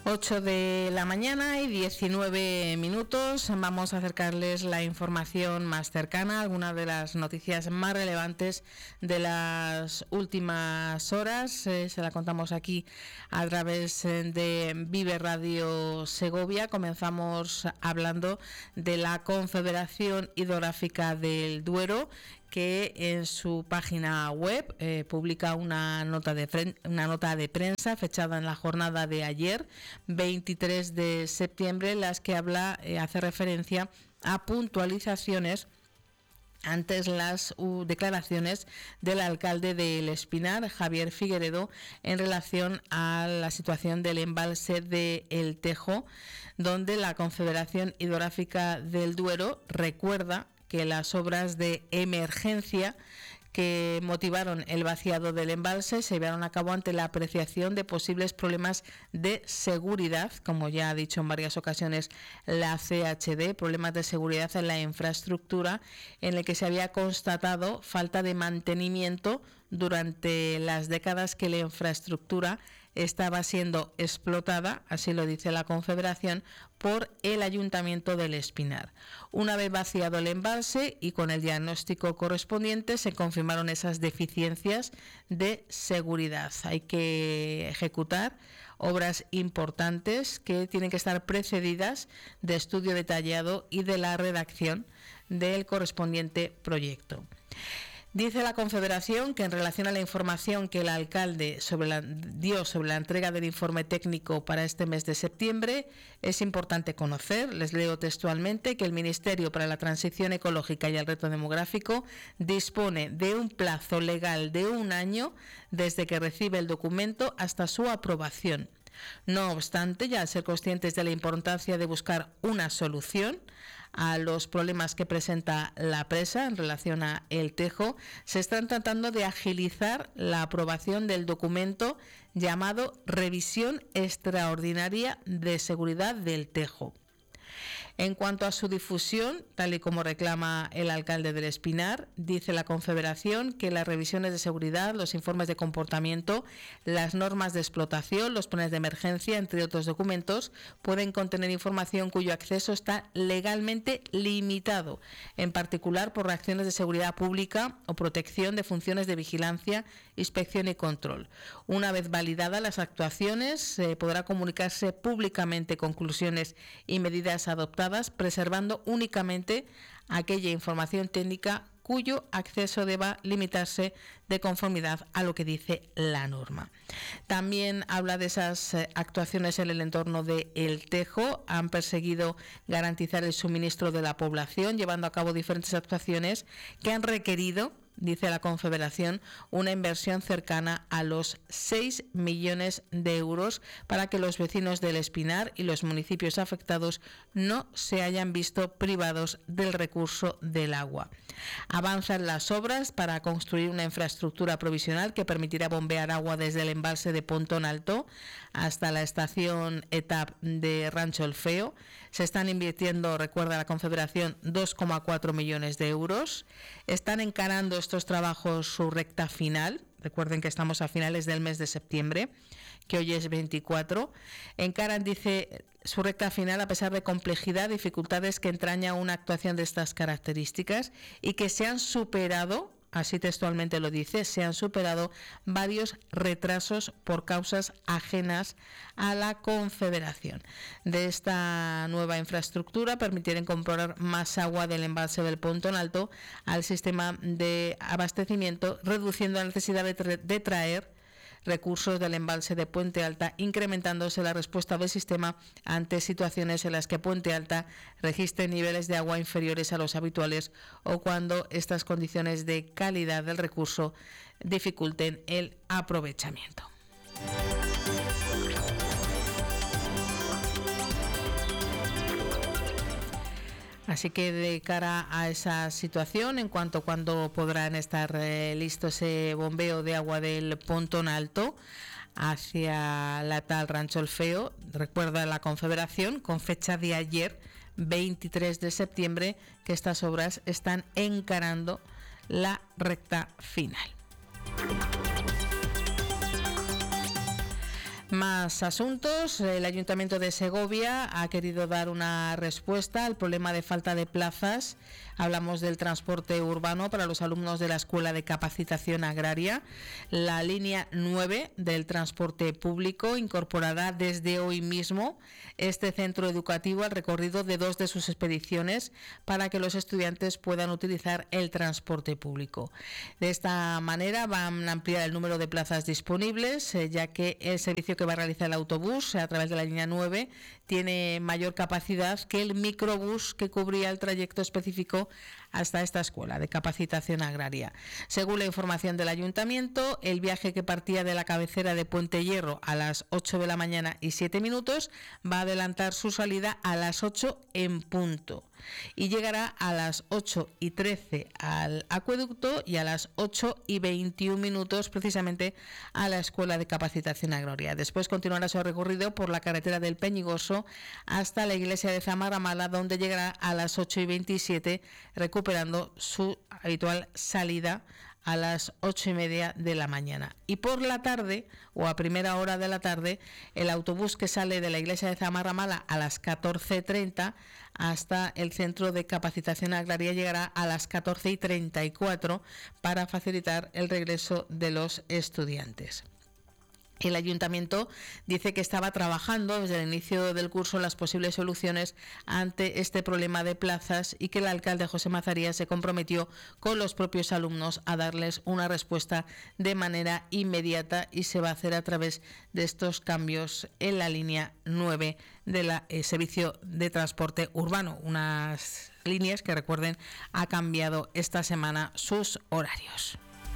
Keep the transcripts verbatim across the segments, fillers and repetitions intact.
ocho de la mañana y diecinueve minutos. Vamos a acercarles la información más cercana, algunas de las noticias más relevantes de las últimas horas. Eh, se la contamos aquí a través de Vive Radio Segovia. Comenzamos hablando de la Confederación Hidrográfica del Duero, que en su página web eh, publica una nota de fren- una nota de prensa fechada en la jornada de ayer, veintitrés de septiembre, en las que habla, eh, hace referencia a puntualizaciones antes las uh, declaraciones del alcalde de El Espinar, Javier Figueredo, en relación a la situación del embalse de El Tejo, donde la Confederación Hidrográfica del Duero recuerda que las obras de emergencia que motivaron el vaciado del embalse se llevaron a cabo ante la apreciación de posibles problemas de seguridad, como ya ha dicho en varias ocasiones la C H D, problemas de seguridad en la infraestructura, en el que se había constatado falta de mantenimiento durante las décadas que la infraestructura estaba siendo explotada, así lo dice la Confederación, por el Ayuntamiento del Espinar. Una vez vaciado el embalse y con el diagnóstico correspondiente, se confirmaron esas deficiencias de seguridad. Hay que ejecutar obras importantes que tienen que estar precedidas de estudio detallado y de la redacción del correspondiente proyecto. Dice la Confederación que en relación a la información que el alcalde sobre la, dio sobre la entrega del informe técnico para este mes de septiembre, es importante conocer, les leo textualmente, que el Ministerio para la Transición Ecológica y el Reto Demográfico dispone de un plazo legal de un año desde que recibe el documento hasta su aprobación. No obstante, ya al ser conscientes de la importancia de buscar una solución a los problemas que presenta la presa en relación a El Tejo, se están tratando de agilizar la aprobación del documento llamado Revisión Extraordinaria de Seguridad del Tejo. En cuanto a su difusión, tal y como reclama el alcalde del Espinar, dice la Confederación que las revisiones de seguridad, los informes de comportamiento, las normas de explotación, los planes de emergencia, entre otros documentos, pueden contener información cuyo acceso está legalmente limitado, en particular por reacciones de seguridad pública o protección de funciones de vigilancia, inspección y control. Una vez validadas las actuaciones, eh, podrá comunicarse públicamente conclusiones y medidas adoptadas, preservando únicamente aquella información técnica cuyo acceso deba limitarse de conformidad a lo que dice la norma. También habla de esas eh, actuaciones en el entorno de El Tejo. Han perseguido garantizar el suministro de la población, llevando a cabo diferentes actuaciones que han requerido, dice la Confederación, una inversión cercana a los seis millones de euros para que los vecinos del Espinar y los municipios afectados no se hayan visto privados del recurso del agua. Avanzan las obras para construir una infraestructura provisional que permitirá bombear agua desde el embalse de Pontón Alto hasta la estación E T A P de Rancho El Feo. Se están invirtiendo, recuerda la Confederación, dos coma cuatro millones de euros. Están encarando estos trabajos su recta final. Recuerden que estamos a finales del mes de septiembre, que hoy es veinticuatro. Encaran, dice, su recta final a pesar de complejidad, dificultades que entraña una actuación de estas características y que se han superado, así textualmente lo dice, se han superado varios retrasos por causas ajenas a la Confederación. De esta nueva infraestructura permitirá incorporar más agua del embalse del Pontón Alto al sistema de abastecimiento, reduciendo la necesidad de, tra- de traer recursos del embalse de Puente Alta, incrementándose la respuesta del sistema ante situaciones en las que Puente Alta registre niveles de agua inferiores a los habituales o cuando estas condiciones de calidad del recurso dificulten el aprovechamiento. Así que de cara a esa situación, en cuanto a cuándo podrán estar eh, listos ese bombeo de agua del Pontón Alto hacia la tal Rancho El Feo, recuerda la Confederación, con fecha de ayer, veintitrés de septiembre, que estas obras están encarando la recta final. Más asuntos. El Ayuntamiento de Segovia ha querido dar una respuesta al problema de falta de plazas. Hablamos del transporte urbano para los alumnos de la Escuela de Capacitación Agraria. La línea nueve del transporte público incorporará desde hoy mismo este centro educativo al recorrido de dos de sus expediciones para que los estudiantes puedan utilizar el transporte público. De esta manera van a ampliar el número de plazas disponibles, eh, ya que el servicio que va a realizar el autobús a través de la línea nueve tiene mayor capacidad que el microbús que cubría el trayecto específico hasta esta escuela de capacitación agraria. Según la información del Ayuntamiento, el viaje que partía de la cabecera de Puente Hierro a las ocho de la mañana y siete minutos va a adelantar su salida a las ocho en punto y llegará a las ocho y trece al acueducto y a las ocho y veintiún minutos precisamente a la Escuela de Capacitación Agraria. Después continuará su recorrido por la carretera del Peñigoso hasta la iglesia de Zamarramala, donde llegará a las ocho y veintisiete, recuperando su habitual salida a las ocho y media de la mañana. Y por la tarde, o a primera hora de la tarde, el autobús que sale de la iglesia de Zamarramala a las catorce treinta hasta el centro de capacitación agraria llegará a las catorce y treinta y cuatro para facilitar el regreso de los estudiantes. El Ayuntamiento dice que estaba trabajando desde el inicio del curso en las posibles soluciones ante este problema de plazas y que el alcalde José Mazarías se comprometió con los propios alumnos a darles una respuesta de manera inmediata y se va a hacer a través de estos cambios en la línea nueve del eh, servicio de transporte urbano. Unas líneas que, recuerden, ha cambiado esta semana sus horarios.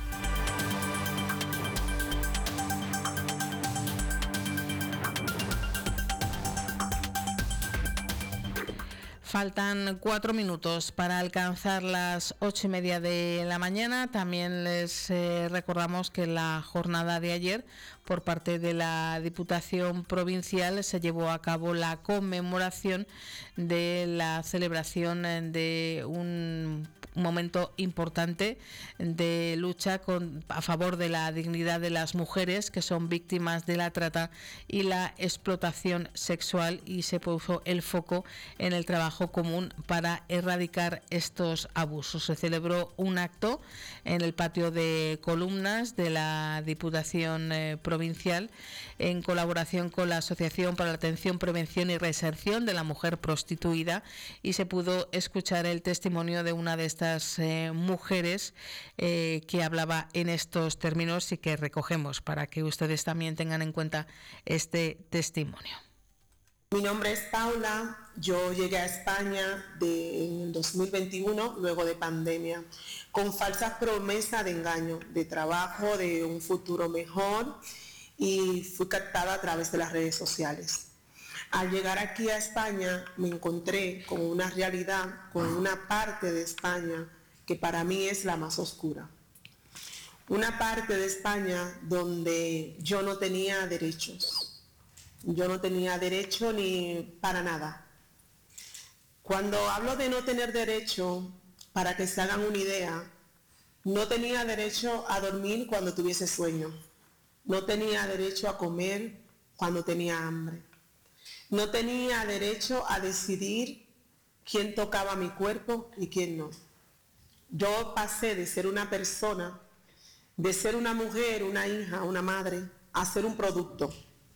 Faltan cuatro minutos para alcanzar las ocho y media de la mañana. También les eh, recordamos que la jornada de ayer, por parte de la Diputación Provincial, se llevó a cabo la conmemoración de la celebración de un momento importante de lucha con, a favor de la dignidad de las mujeres que son víctimas de la trata y la explotación sexual, y se puso el foco en el trabajo común para erradicar estos abusos. Se celebró un acto en el patio de columnas de la Diputación eh, Provincial en colaboración con la Asociación para la Atención, Prevención y Reinserción de la Mujer Prostituida, y se pudo escuchar el testimonio de una de estas Eh, mujeres eh, que hablaba en estos términos y que recogemos para que ustedes también tengan en cuenta este testimonio. Mi nombre es Paula, yo llegué a España de, en el dos mil veintiuno, luego de pandemia, con falsas promesas de engaño, de trabajo, de un futuro mejor, y fui captada a través de las redes sociales. Al llegar aquí a España me encontré con una realidad, con una parte de España que para mí es la más oscura. Una parte de España donde yo no tenía derechos. Yo no tenía derecho ni para nada. Cuando hablo de no tener derecho, para que se hagan una idea, no tenía derecho a dormir cuando tuviese sueño. No tenía derecho a comer cuando tenía hambre. No tenía derecho a decidir quién tocaba mi cuerpo y quién no. Yo pasé de ser una persona, de ser una mujer, una hija, una madre, a ser un producto,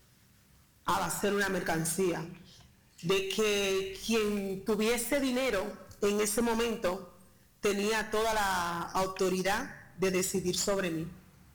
a ser una mercancía. De que quien tuviese dinero en ese momento tenía toda la autoridad de decidir sobre mí.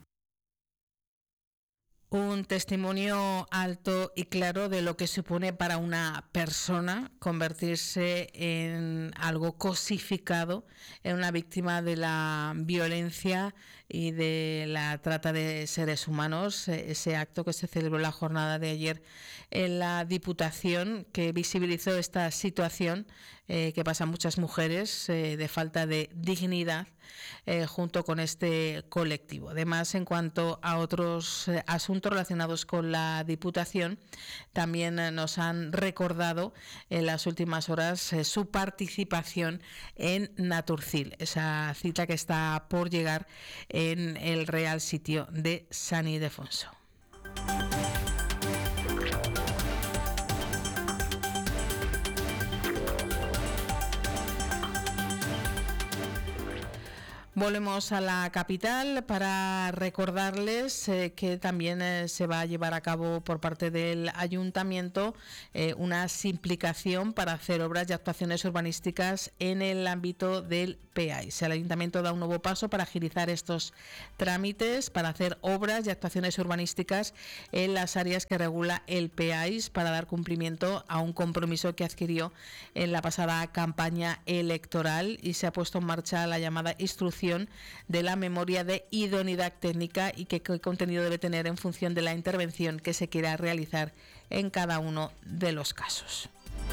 Un testimonio alto y claro de lo que supone para una persona convertirse en algo cosificado, en una víctima de la violencia y de la trata de seres humanos. Ese acto que se celebró la jornada de ayer en la Diputación, que visibilizó esta situación eh, que pasan muchas mujeres eh, de falta de dignidad eh, junto con este colectivo. Además, en cuanto a otros eh, asuntos relacionados con la Diputación, también eh, nos han recordado en las últimas horas eh, su participación en Naturcil, esa cita que está por llegar en el Real Sitio de San Ildefonso. Volvemos a la capital para recordarles eh, que también eh, se va a llevar a cabo por parte del Ayuntamiento eh, una simplificación para hacer obras y actuaciones urbanísticas en el ámbito del P A I S. El Ayuntamiento da un nuevo paso para agilizar estos trámites, para hacer obras y actuaciones urbanísticas en las áreas que regula el P A I S, para dar cumplimiento a un compromiso que adquirió en la pasada campaña electoral, y se ha puesto en marcha la llamada instrucción de la memoria de idoneidad técnica y qué contenido debe tener en función de la intervención que se quiera realizar en cada uno de los casos.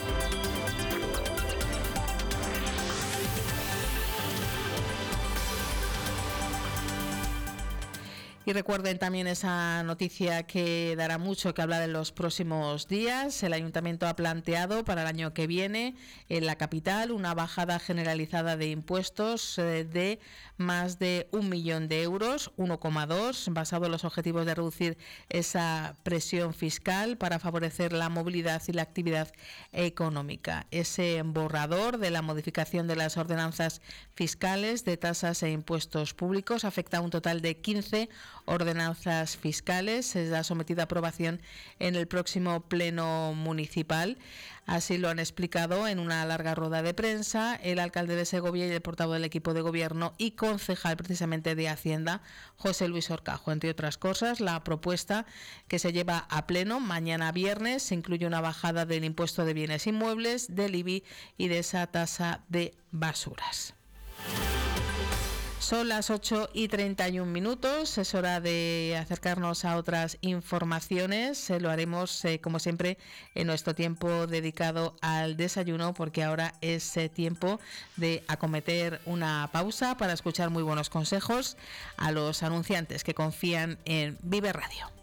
Y recuerden también esa noticia que dará mucho que hablar en los próximos días. El Ayuntamiento ha planteado para el año que viene en la capital una bajada generalizada de impuestos eh, de más de un millón de euros, uno coma dos, basado en los objetivos de reducir esa presión fiscal para favorecer la movilidad y la actividad económica. Ese borrador de la modificación de las ordenanzas fiscales de tasas e impuestos públicos afecta a un total de quince ordenanzas fiscales. Será sometida a aprobación en el próximo pleno municipal. Así lo han explicado en una larga rueda de prensa el alcalde de Segovia y el portavoz del equipo de gobierno y concejal precisamente de Hacienda, José Luis Horcajo. Entre otras cosas, la propuesta que se lleva a pleno mañana viernes se incluye una bajada del impuesto de bienes inmuebles, del I B I y de esa tasa de basuras. Son las ocho y treinta y un minutos, es hora de acercarnos a otras informaciones. Eh, lo haremos, eh, como siempre, en nuestro tiempo dedicado al desayuno, porque ahora es eh, tiempo de acometer una pausa para escuchar muy buenos consejos a los anunciantes que confían en Vive Radio.